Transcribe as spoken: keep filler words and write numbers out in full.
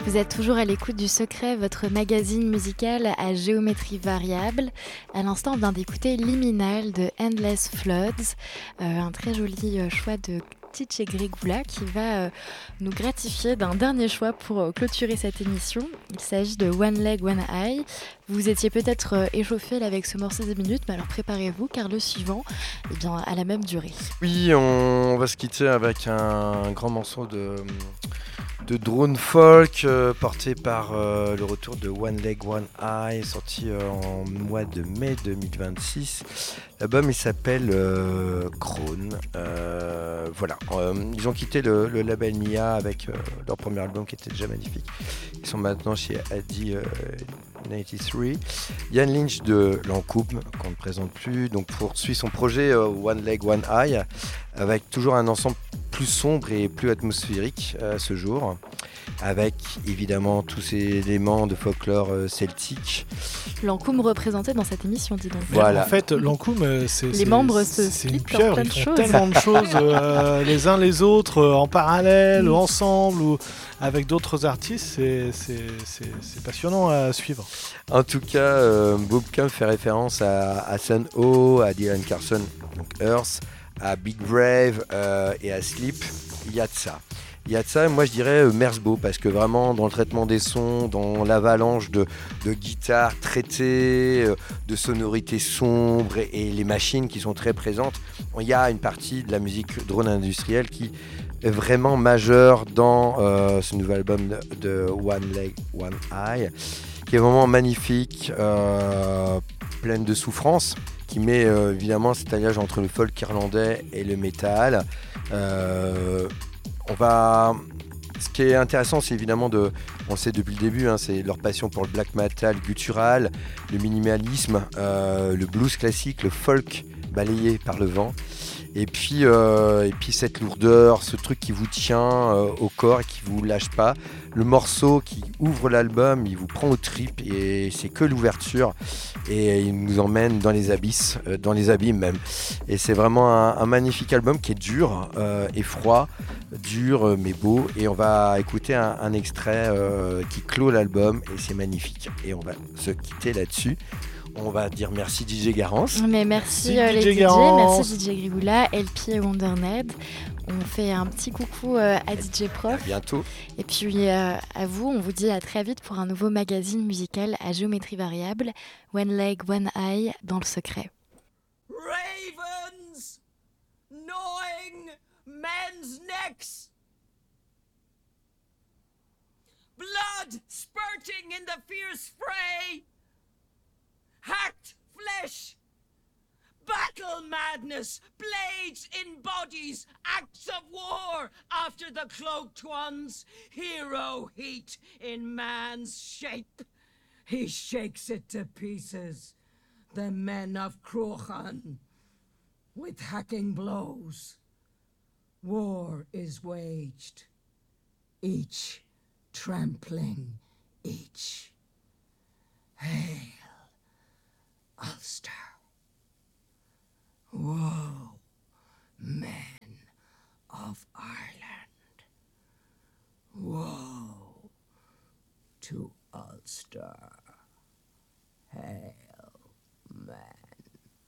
Vous êtes toujours à l'écoute du Secret, votre magazine musical à géométrie variable. À l'instant, on vient d'écouter Liminal de Endless Floods, euh, un très joli euh, choix de Titche Grigula qui va euh, nous gratifier d'un dernier choix pour euh, clôturer cette émission. Il s'agit de One Leg, One Eye. Vous étiez peut-être euh, échauffé là, avec ce morceau de minutes, mais alors préparez-vous car le suivant eh bien, a la même durée. Oui, on va se quitter avec un grand morceau de... de drone folk euh, porté par euh, le retour de One Leg One Eye, sorti euh, en mois de mai deux mille vingt-six. L'album il s'appelle euh, Krone. Euh, voilà, euh, ils ont quitté le, le label Mia avec euh, leur premier album qui était déjà magnifique. Ils sont maintenant chez Adi euh, quatre-vingt-treize. Yann Lynch de Lancôme, qu'on ne présente plus, donc poursuit son projet euh, One Leg One Eye avec toujours un ensemble plus sombre et plus atmosphérique euh, ce jour, avec évidemment tous ces éléments de folklore euh, celtique. Lancôme représenté dans cette émission, dis donc. Voilà. En fait, Lancôme, c'est, les c'est, membres c'est, se c'est une splitent pieuvre. dans plein Ils de font choses. tellement de choses euh, les uns les autres, euh, en parallèle, ou ensemble, ou avec d'autres artistes. C'est, c'est, c'est, c'est passionnant à suivre. En tout cas, euh, Boobcamp fait référence à, à Sun Ho, à Dylan Carlson, donc Earth, à Big Brave euh, et à Sleep. Il y a de ça. Il y a de ça, moi je dirais euh, Merzbow, parce que vraiment dans le traitement des sons, dans l'avalanche de, de guitares traitées, euh, de sonorités sombres et, et les machines qui sont très présentes, il y a une partie de la musique drone industrielle qui est vraiment majeure dans euh, ce nouvel album de, de One Leg, One Eye, qui est vraiment magnifique, euh, pleine de souffrance, qui met euh, évidemment cet alliage entre le folk irlandais et le métal. Euh, on va... Ce qui est intéressant, c'est évidemment de... On le sait depuis le début, hein, c'est leur passion pour le black metal guttural, le minimalisme, euh, le blues classique, le folk balayé par le vent. Et puis, euh, et puis cette lourdeur, ce truc qui vous tient euh, au corps et qui vous lâche pas. Le morceau qui ouvre l'album, il vous prend aux tripes et c'est que l'ouverture. Et il nous emmène dans les abysses, euh, dans les abîmes même. Et c'est vraiment un, un magnifique album qui est dur euh, et froid, dur euh, mais beau. Et on va écouter un, un extrait euh, qui clôt l'album et c'est magnifique. Et on va se quitter là-dessus. On va dire merci D J Garance. Mais merci merci euh, les D J D J, Garance. merci D J Grigula, L P et Wonderned. On fait un petit coucou euh, à D J Prof. À bientôt. Et puis euh, à vous, on vous dit à très vite pour un nouveau magazine musical à géométrie variable, One Leg, One Eye, dans le secret. Ravens gnawing men's necks. Blood spurting in the fierce fray. Hacked flesh, battle madness, blades in bodies, acts of war after the cloaked ones, hero heat in man's shape. He shakes it to pieces, the men of Crochan, with hacking blows. War is waged, each trampling each. Hail Ulster. Woe, men of Ireland. Woe to Ulster. Hail.